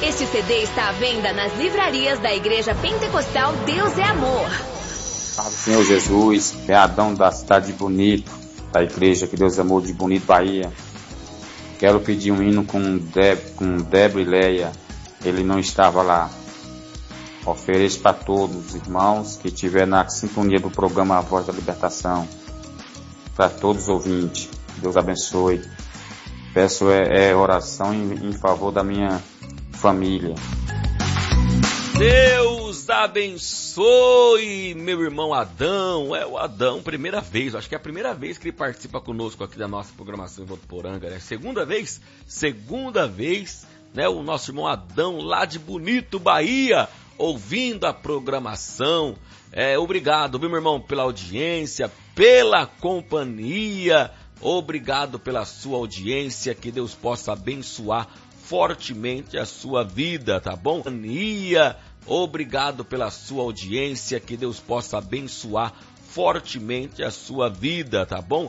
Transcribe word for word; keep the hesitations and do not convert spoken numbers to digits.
Este C D está à venda nas livrarias da Igreja Pentecostal Deus é Amor. Salve, Senhor Jesus, é Adão da cidade de Bonito, da Igreja que Deus é Amor de Bonito, Bahia. Quero pedir um hino com, Deb, com Débora e Leia, ele não estava lá. Ofereço para todos os irmãos que estiver na sintonia do programa A Voz da Libertação, para todos os ouvintes, Deus abençoe. Peço é, é oração em, em favor da minha família. Deus abençoe, meu irmão Adão. É o Adão, primeira vez, acho que é a primeira vez que ele participa conosco aqui da nossa programação em Votuporanga, né? Segunda vez, segunda vez, né? O nosso irmão Adão, lá de Bonito, Bahia, ouvindo a programação. É, obrigado, viu, meu irmão, pela audiência, pela companhia. Obrigado pela sua audiência, que Deus possa abençoar fortemente a sua vida, tá bom? Obrigado pela sua audiência, que Deus possa abençoar fortemente a sua vida, tá bom?